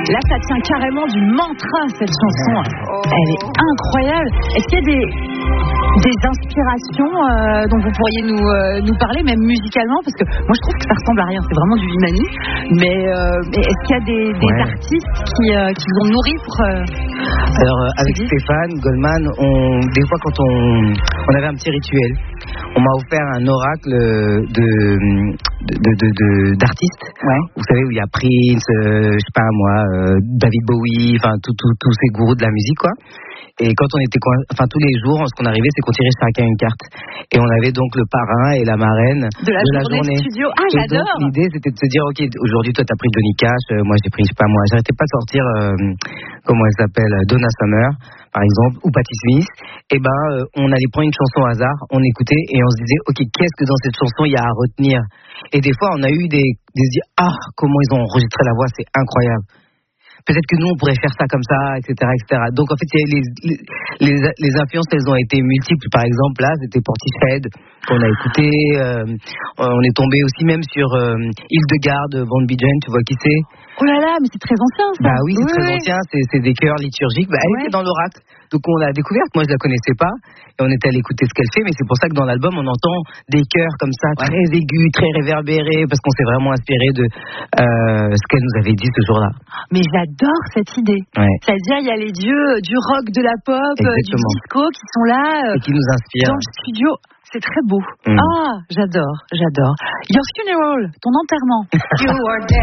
Là, ça tient carrément du mantra, cette chanson. Elle est incroyable. Est-ce qu'il y a des inspirations dont vous pourriez nous parler, même musicalement? Parce que moi, je trouve que ça ressemble à rien. C'est vraiment du Vimani. Mais est-ce qu'il y a des artistes qui vous ont nourri pour... Alors, avec Stéphane Goldman, des fois, quand on avait un petit rituel, on m'a offert un oracle d'artistes. Ouais. Vous savez, où il y a Prince, je sais pas moi, David Bowie, enfin tous ces gourous de la musique, quoi. Et quand on était tous les jours, ce qu'on arrivait, c'est qu'on tirait chacun une carte. Et on avait donc le parrain et la marraine de la journée studio. Ah, et j'adore. Donc, l'idée, c'était de se dire, ok, aujourd'hui, toi, t'as pris Johnny Cash, moi, j'ai pris, je sais pas moi, j'arrêtais pas de sortir, comment elle s'appelle, Donna Summer, par exemple, ou Patti Smith. Et on allait prendre une chanson au hasard, on écoutait et on se disait, ok, qu'est-ce que dans cette chanson il y a à retenir? Et des fois, on a eu des comment ils ont enregistré la voix, c'est incroyable. Peut-être que nous, on pourrait faire ça comme ça, etc., etc. Donc, en fait, les influences, elles ont été multiples. Par exemple, là, c'était Portishead, qu'on a écouté. On est tombé aussi même sur Hildegarde von Bingen, tu vois qui c'est? Oh là là, mais c'est très ancien, ça. Bah oui, c'est très ancien. C'est des chœurs liturgiques. Elle était dans l'oracle. Donc, on l'a découverte. Moi, je la connaissais pas. Et on était allé écouter ce qu'elle fait. Mais c'est pour ça que dans l'album, on entend des chœurs comme ça, très aigus, très réverbérés, parce qu'on s'est vraiment inspiré de ce qu'elle nous avait dit ce jour-là. Mais j'adore cette idée. Ouais. C'est-à-dire, il y a les dieux du rock, de la pop, du disco qui sont là. Et qui nous inspirent. Dans le studio. C'est très beau. Ah, j'adore. Your funeral, ton enterrement.